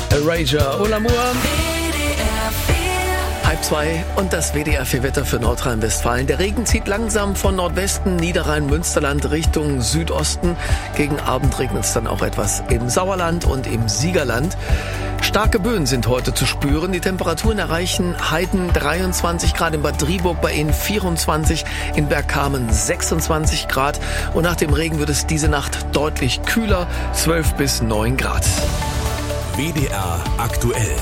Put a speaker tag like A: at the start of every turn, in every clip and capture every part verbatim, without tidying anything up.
A: Erasure, Au l'amour. Halb zwei und das W D R vier Wetter für Nordrhein-Westfalen. Der Regen zieht langsam von Nordwesten, Niederrhein, Münsterland Richtung Südosten. Gegen Abend regnet es dann auch etwas im Sauerland und im Siegerland. Starke Böen sind heute zu spüren. Die Temperaturen erreichen Heiden dreiundzwanzig Grad, in Bad Driburg bei Ihnen vierundzwanzig, in Bergkamen sechsundzwanzig Grad. Und nach dem Regen wird es diese Nacht deutlich kühler, zwölf bis neun Grad.
B: W D R aktuell.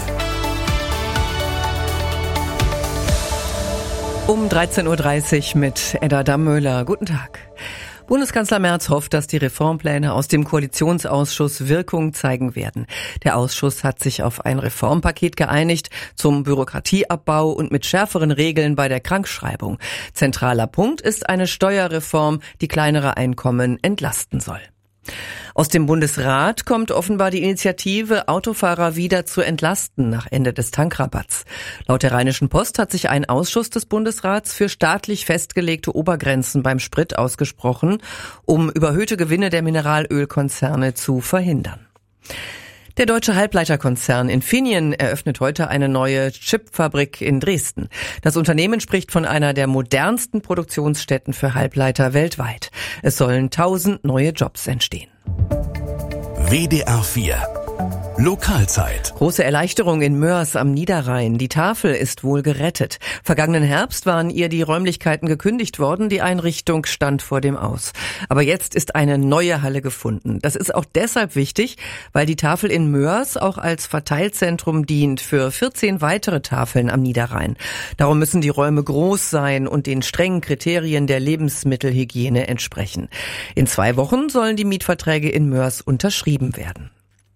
C: Um dreizehn Uhr dreißig mit Edda Dammöhler. Guten Tag. Bundeskanzler Merz hofft, dass die Reformpläne aus dem Koalitionsausschuss Wirkung zeigen werden. Der Ausschuss hat sich auf ein Reformpaket geeinigt zum Bürokratieabbau und mit schärferen Regeln bei der Krankschreibung. Zentraler Punkt ist eine Steuerreform, die kleinere Einkommen entlasten soll. Aus dem Bundesrat kommt offenbar die Initiative, Autofahrer wieder zu entlasten nach Ende des Tankrabatts. Laut der Rheinischen Post hat sich ein Ausschuss des Bundesrats für staatlich festgelegte Obergrenzen beim Sprit ausgesprochen, um überhöhte Gewinne der Mineralölkonzerne zu verhindern. Der deutsche Halbleiterkonzern Infineon eröffnet heute eine neue Chipfabrik in Dresden. Das Unternehmen spricht von einer der modernsten Produktionsstätten für Halbleiter weltweit. Es sollen tausend neue Jobs entstehen.
B: W D R vier Lokalzeit.
C: Große Erleichterung in Moers am Niederrhein. Die Tafel ist wohl gerettet. Vergangenen Herbst waren ihr die Räumlichkeiten gekündigt worden. Die Einrichtung stand vor dem Aus. Aber jetzt ist eine neue Halle gefunden. Das ist auch deshalb wichtig, weil die Tafel in Moers auch als Verteilzentrum dient für vierzehn weitere Tafeln am Niederrhein. Darum müssen die Räume groß sein und den strengen Kriterien der Lebensmittelhygiene entsprechen. In zwei Wochen sollen die Mietverträge in Moers unterschrieben werden.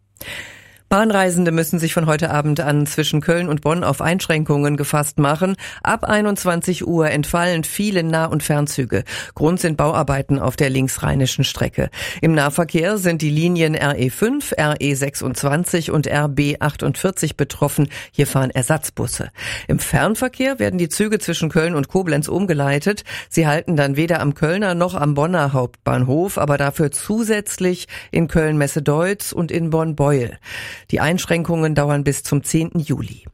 C: Bahnreisende müssen sich von heute Abend an zwischen Köln und Bonn auf Einschränkungen gefasst machen. Ab einundzwanzig Uhr entfallen viele Nah- und Fernzüge. Grund sind Bauarbeiten auf der linksrheinischen Strecke. Im Nahverkehr sind die Linien R E fünf, R E sechsundzwanzig und R B achtundvierzig betroffen. Hier fahren Ersatzbusse. Im Fernverkehr werden die Züge zwischen Köln und Koblenz umgeleitet. Sie halten dann weder am Kölner noch am Bonner Hauptbahnhof, aber dafür zusätzlich in Köln-Messe-Deutz und in Bonn-Beuel. Die Einschränkungen dauern bis zum zehnten Juli.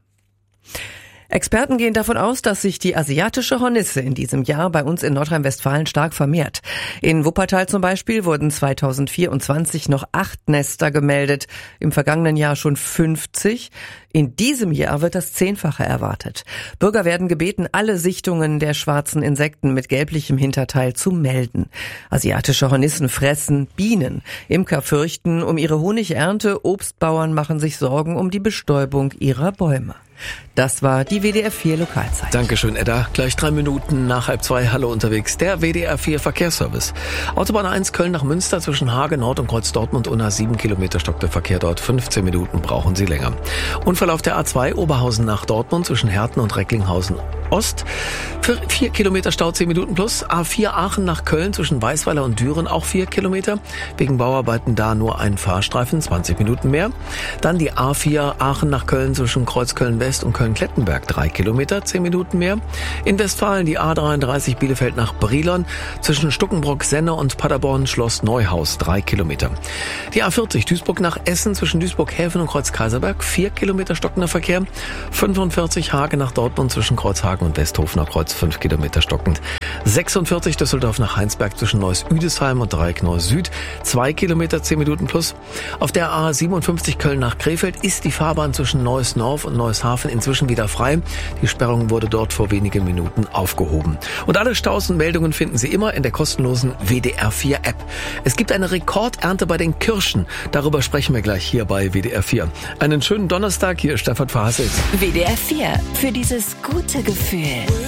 C: Experten gehen davon aus, dass sich die asiatische Hornisse in diesem Jahr bei uns in Nordrhein-Westfalen stark vermehrt. In Wuppertal zum Beispiel wurden zweitausendvierundzwanzig noch acht Nester gemeldet, im vergangenen Jahr schon fünfzig. In diesem Jahr wird das Zehnfache erwartet. Bürger werden gebeten, alle Sichtungen der schwarzen Insekten mit gelblichem Hinterteil zu melden. Asiatische Hornissen fressen Bienen. Imker fürchten um ihre Honigernte, Obstbauern machen sich Sorgen um die Bestäubung ihrer Bäume. Das war die W D R vier Lokalzeit.
A: Dankeschön, Edda. Gleich drei Minuten nach halb zwei. Hallo unterwegs. Der W D R vier Verkehrsservice. Autobahn eins Köln nach Münster zwischen Hage Nord und Kreuz Dortmund und A sieben Kilometer stockt der Verkehr dort. fünfzehn Minuten brauchen Sie länger. Unfall auf der A zwei Oberhausen nach Dortmund zwischen Herten und Recklinghausen Ost. Für vier Kilometer Stau zehn Minuten plus. A vier Aachen nach Köln zwischen Weißweiler und Düren auch vier Kilometer. Wegen Bauarbeiten da nur ein Fahrstreifen, zwanzig Minuten mehr. Dann die A vier Aachen nach Köln zwischen Kreuzköln West und Köln-Klettenberg, drei Kilometer, zehn Minuten mehr. In Westfalen die A dreiunddreißig Bielefeld nach Brilon zwischen Stuckenbrock, Senne und Paderborn Schloss Neuhaus, drei Kilometer. Die A vierzig Duisburg nach Essen zwischen Duisburg-Häfen und Kreuz-Kaiserberg, vier Kilometer stockender Verkehr. fünfundvierzig Hage nach Dortmund zwischen Kreuzhagen und Westhofener Kreuz, fünf Kilometer stockend. sechsundvierzig Düsseldorf nach Heinsberg zwischen Neuss-Üdesheim und Dreieck Neuss-Süd, zwei Kilometer, zehn Minuten plus. Auf der A siebenundfünfzig Köln nach Krefeld ist die Fahrbahn zwischen Neuss-Norf und Neuss-Hafen inzwischen wieder frei. Die Sperrung wurde dort vor wenigen Minuten aufgehoben. Und alle Staus und Meldungen finden Sie immer in der kostenlosen W D R vier App. Es gibt eine Rekordernte bei den Kirschen. Darüber sprechen wir gleich hier bei W D R vier. Einen schönen Donnerstag, hier ist Stefan Verhasselt.
D: W D R vier, für dieses gute Gefühl.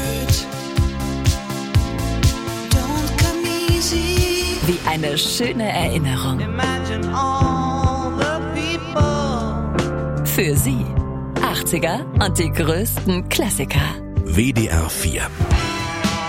D: Wie eine schöne Erinnerung. Für Sie. achtziger und die größten Klassiker.
B: W D R vier